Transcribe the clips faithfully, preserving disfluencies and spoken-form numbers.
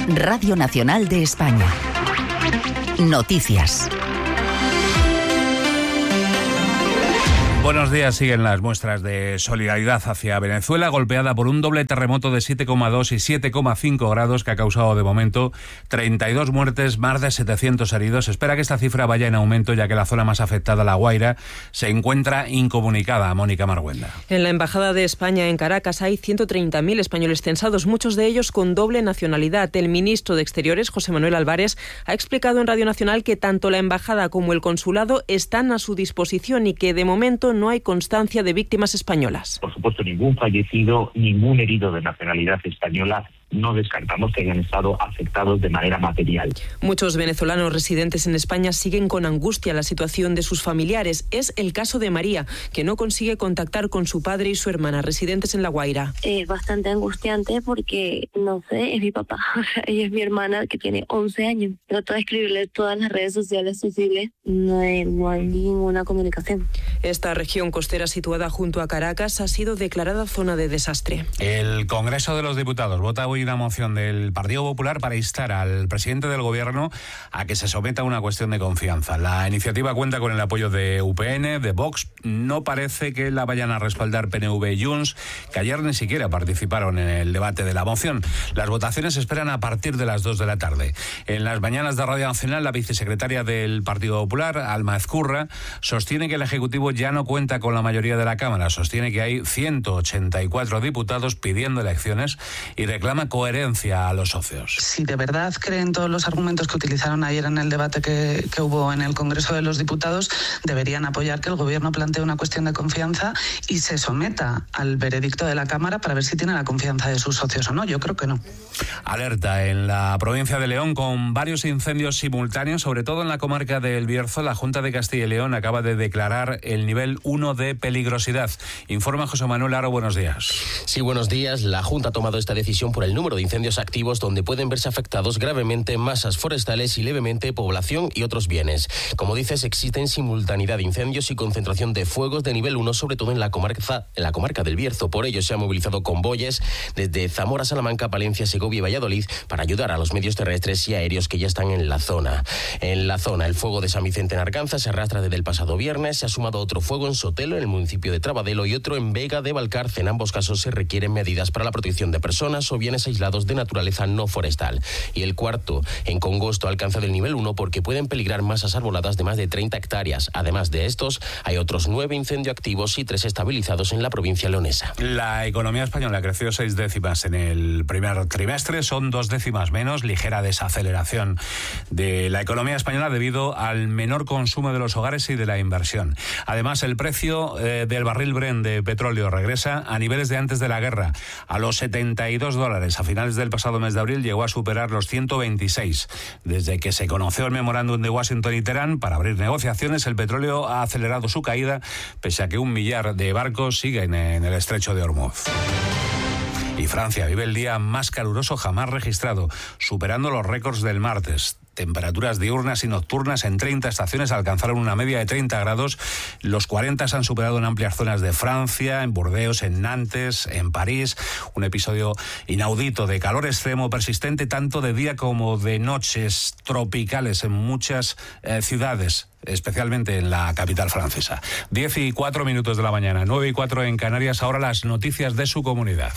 Radio Nacional de España. Noticias. Buenos días. Siguen las muestras de solidaridad hacia Venezuela, golpeada por un doble terremoto de siete coma dos y siete coma cinco grados que ha causado de momento treinta y dos muertes, más de setecientos heridos. Se espera que esta cifra vaya en aumento, ya que la zona más afectada, La Guaira, se encuentra incomunicada. Mónica Marguenda. En la Embajada de España en Caracas hay ciento treinta mil españoles censados, muchos de ellos con doble nacionalidad. El ministro de Exteriores, José Manuel Álvarez, ha explicado en Radio Nacional que tanto la Embajada como el Consulado están a su disposición y que de momento no hay constancia de víctimas españolas. Por supuesto, ningún fallecido, ningún herido de nacionalidad española. No descartamos que hayan estado afectados de manera material. Muchos venezolanos residentes en España siguen con angustia la situación de sus familiares. Es el caso de María, que no consigue contactar con su padre y su hermana, residentes en La Guaira. Es bastante angustiante porque, no sé, es mi papá. Ella es mi hermana, que tiene once años. Trato de escribirle todas las redes sociales posibles. No hay, no hay ninguna comunicación. Esta región costera situada junto a Caracas ha sido declarada zona de desastre. El Congreso de los Diputados vota hoy una moción del Partido Popular para instar al presidente del Gobierno a que se someta a una cuestión de confianza. La iniciativa cuenta con el apoyo de U P N, de Vox. No parece que la vayan a respaldar P N V y Junts, que ayer ni siquiera participaron en el debate de la moción. Las votaciones se esperan a partir de las dos de la tarde. En las mañanas de Radio Nacional, la vicesecretaria del Partido Popular, Alma Ezcurra, sostiene que el Ejecutivo ya no cuenta con la mayoría de la Cámara. Sostiene que hay ciento ochenta y cuatro diputados pidiendo elecciones y reclama coherencia a los socios. Si de verdad creen todos los argumentos que utilizaron ayer en el debate que, que hubo en el Congreso de los Diputados, deberían apoyar que el Gobierno plantee una cuestión de confianza y se someta al veredicto de la Cámara para ver si tiene la confianza de sus socios o no. Yo creo que no. Alerta en la provincia de León con varios incendios simultáneos, sobre todo en la comarca del Bierzo. La Junta de Castilla y León acaba de declarar el nivel uno de peligrosidad. Informa José Manuel Aro, buenos días. Sí, buenos días. La Junta ha tomado esta decisión por el número de incendios activos, donde pueden verse afectados gravemente masas forestales y levemente población y otros bienes. Como dices, existen simultaneidad de incendios y concentración de fuegos de nivel uno, sobre todo en la comarca, en la comarca del Bierzo. Por ello se han movilizado convoyes desde Zamora, Salamanca, Palencia, Segovia y Valladolid para ayudar a los medios terrestres y aéreos que ya están en la zona. En la zona, el fuego de San Vicente en Arganza se arrastra desde el pasado viernes. Se ha sumado otro fuego en Sotelo, en el municipio de Trabadelo, y otro en Vega de Valcarce. En ambos casos se requieren medidas para la protección de personas o bienes aislados de naturaleza no forestal. Y el cuarto, en Congosto, ha alcanzado el nivel uno porque pueden peligrar masas arboladas de más de treinta hectáreas. Además de estos, hay otros nueve incendios activos y tres estabilizados en la provincia leonesa. La economía española creció seis décimas en el primer trimestre, son dos décimas menos, ligera desaceleración de la economía española debido al menor consumo de los hogares y de la inversión. Además, el precio eh, del barril Brent de petróleo regresa a niveles de antes de la guerra, a los setenta y dos dólares. A finales del pasado mes de abril llegó a superar los ciento veintiséis. Desde que se conoció el memorándum de Washington y Teherán para abrir negociaciones, el petróleo ha acelerado su caída, pese a que un millar de barcos siguen en el estrecho de Hormuz. Y Francia vive el día más caluroso jamás registrado, superando los récords del martes. Temperaturas diurnas y nocturnas en treinta estaciones alcanzaron una media de treinta grados. Los cuarenta se han superado en amplias zonas de Francia, en Burdeos, en Nantes, en París. Un episodio inaudito de calor extremo persistente tanto de día como de noches tropicales en muchas eh, ciudades, especialmente en la capital francesa. Diez y cuatro minutos de la mañana, nueve y cuatro en Canarias. Ahora las noticias de su comunidad.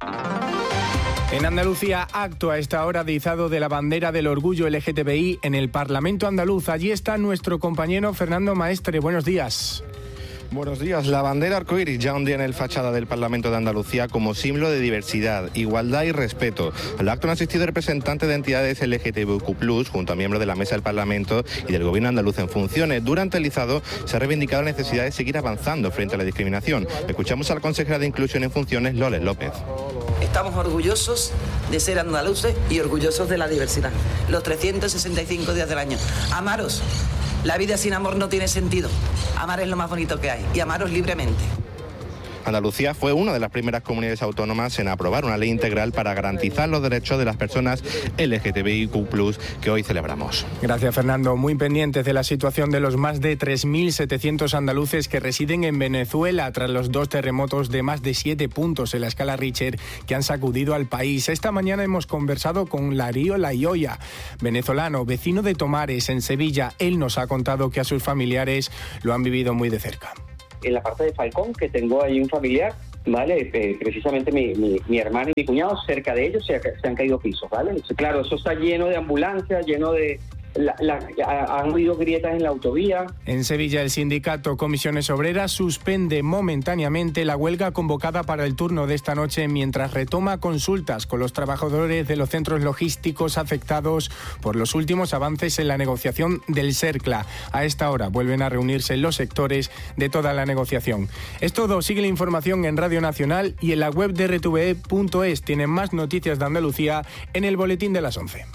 En Andalucía, acto a esta hora de izado de la bandera del orgullo L G T B I en el Parlamento andaluz. Allí está nuestro compañero Fernando Maestre. Buenos días. Buenos días. La bandera arcoíris ya ondea en el fachada del Parlamento de Andalucía como símbolo de diversidad, igualdad y respeto. Al acto han asistido representantes de entidades L G T B I Q plus, junto a miembros de la Mesa del Parlamento y del Gobierno andaluz en funciones. Durante el izado se ha reivindicado la necesidad de seguir avanzando frente a la discriminación. Escuchamos a la consejera de Inclusión en Funciones, Loles López. Estamos orgullosos de ser andaluces y orgullosos de la diversidad. Los trescientos sesenta y cinco días del año. Amaros. La vida sin amor no tiene sentido. Amar es lo más bonito que hay y amaros libremente. Andalucía fue una de las primeras comunidades autónomas en aprobar una ley integral para garantizar los derechos de las personas L G T B I Q plus, que hoy celebramos. Gracias, Fernando. Muy pendientes de la situación de los más de tres mil setecientos andaluces que residen en Venezuela tras los dos terremotos de más de siete puntos en la escala Richter que han sacudido al país. Esta mañana hemos conversado con Larío Laioya, venezolano, vecino de Tomares, en Sevilla. Él nos ha contado que a sus familiares lo han vivido muy de cerca. En la parte de Falcón, que tengo ahí un familiar, ¿vale? Eh, precisamente mi, mi, mi hermano y mi cuñado, cerca de ellos se, se han caído pisos, ¿vale? Claro, eso está lleno de ambulancias, lleno de... La, la, han habido grietas en la autovía. En Sevilla, el sindicato Comisiones Obreras suspende momentáneamente la huelga convocada para el turno de esta noche mientras retoma consultas con los trabajadores de los centros logísticos afectados por los últimos avances en la negociación del SERCLA. A esta hora vuelven a reunirse los sectores de toda la negociación. Es todo. Sigue la información en Radio Nacional y en la web de R T V E punto es. Tienen más noticias de Andalucía en el boletín de las once.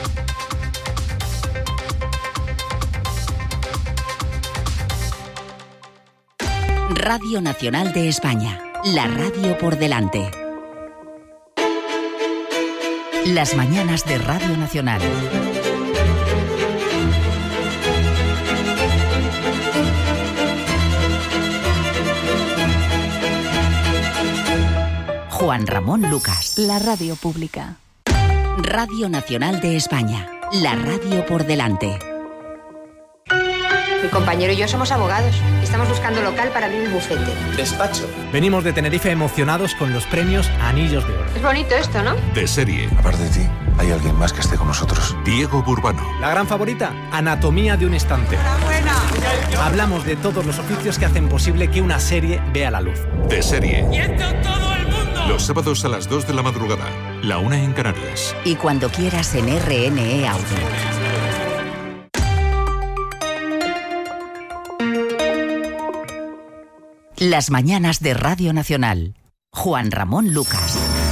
Radio Nacional de España, la radio por delante. Las mañanas de Radio Nacional. Juan Ramón Lucas. La radio pública. Radio Nacional de España, la radio por delante. Mi compañero y yo somos abogados. Estamos buscando local para abrir el bufete. Despacho. Venimos de Tenerife emocionados con los premios Anillos de Oro. Es bonito esto, ¿no? De serie. Aparte de ti, ¿hay alguien más que esté con nosotros? Diego Burbano. La gran favorita, Anatomía de un instante. ¡Enhorabuena! Hablamos de todos los oficios que hacen posible que una serie vea la luz. De serie. ¡Y esto todo el mundo! Los sábados a las dos de la madrugada. La una en Canarias. Y cuando quieras en R N E Audio. Las mañanas de Radio Nacional. Juan Ramón Lucas.